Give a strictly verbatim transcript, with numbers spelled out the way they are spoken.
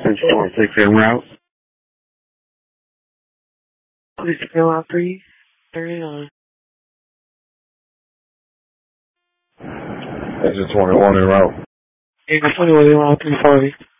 Exit twenty-six en route. Please fill out three thirty-nine. Exit twenty-one en route. Exit twenty-one en route three forty.